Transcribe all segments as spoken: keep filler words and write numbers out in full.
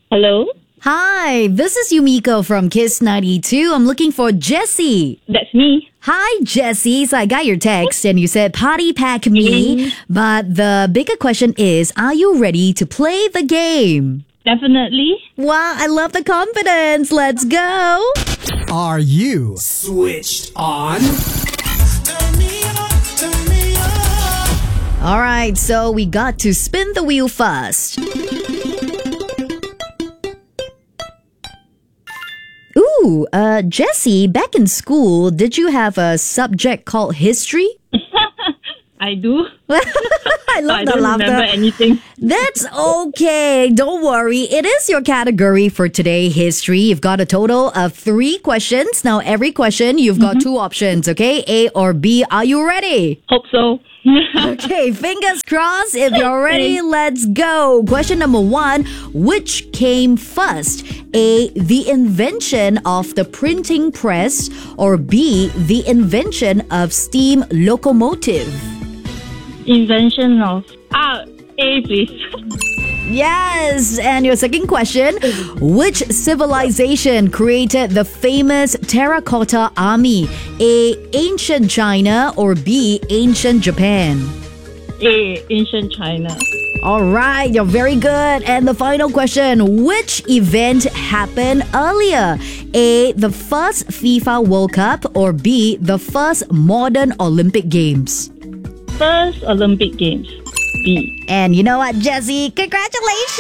Hello? Hi, this is Yumiko from Kiss ninety-two. I'm looking for Jessie. That's me. Hi, Jessie. So I got your text and you said party pack me. But the bigger question is, are you ready to play the game? Definitely. Wow, I love the confidence. Let's go. Are you switched on? All right, so we got to spin the wheel first. Ooh, uh, Jessie, back in school, did you have a subject called history? I do. I love I the don't laughter. remember anything. That's okay. Don't worry. It is your category for today, history. You've got a total of three questions. Now, every question, you've got two options, okay? A or B. Are you ready? Hope so. Okay, fingers crossed. If you're ready, let's go. Question number one. Which came first? A, the invention of the printing press, or B, the invention of steam locomotive? Invention of... Ah, A, please. Yes, and your second question. Which civilization created the famous terracotta army? A, ancient China, or B, ancient Japan? A, ancient China. All right, you're very good. And the final question. Which event happened earlier? A, the first FIFA World Cup, or B, the first modern Olympic Games? First Olympic Games. B. And you know what, Jessie? Congratulations!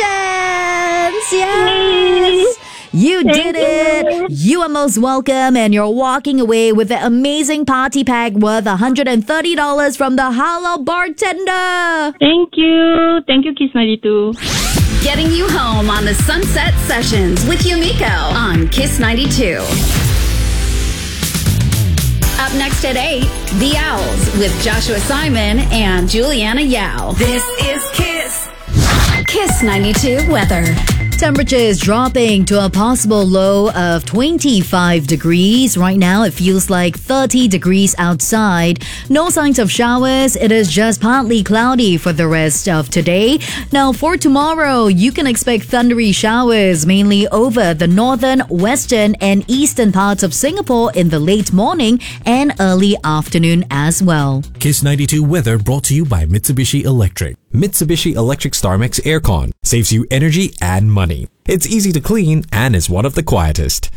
Yes! You did it! You are most welcome, and you're walking away with an amazing party pack worth one hundred thirty dollars from the Halal Bartender! Thank you. Thank you, Kiss ninety-two. Getting you home on the Sunset Sessions with Yumiko on Kiss ninety-two. Up next at eight, The Owls with Joshua Simon and Juliana Yao. This is Kiss. Kiss ninety-two weather. Temperature is dropping to a possible low of twenty-five degrees. Right now, it feels like thirty degrees outside. No signs of showers. It is just partly cloudy for the rest of today. Now, for tomorrow, you can expect thundery showers mainly over the northern, western, and eastern parts of Singapore in the late morning and early afternoon as well. Kiss ninety-two weather brought to you by Mitsubishi Electric. Mitsubishi Electric StarMax Aircon saves you energy and money. It's easy to clean and is one of the quietest.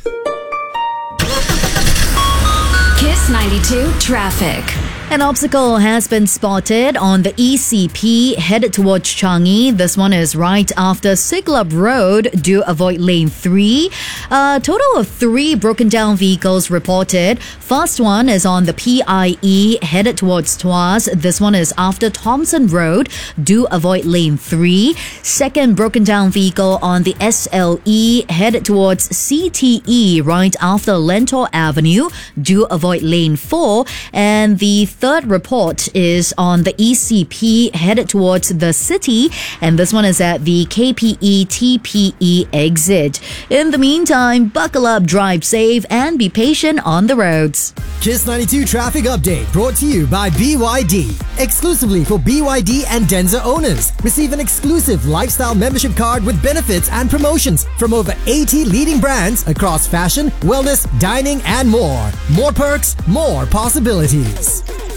Kiss ninety-two traffic. An obstacle has been spotted on the E C P headed towards Changi. This one is right after Siglap Road. Do avoid lane three. A total of three broken down vehicles reported. First one is on the P I E headed towards Tuas. This one is after Thompson Road. Do avoid lane three. Second broken down vehicle on the S L E headed towards C T E right after Lentor Avenue. Do avoid lane four. And the third report is on the E C P headed towards the city, and this one is at the K P E T P E exit. In the meantime, buckle up, drive safe, and be patient on the roads. Kiss ninety-two traffic update brought to you by B Y D. Exclusively for B Y D and Denza owners. Receive an exclusive lifestyle membership card with benefits and promotions from over eighty leading brands across fashion, wellness, dining, and more. More perks, more possibilities.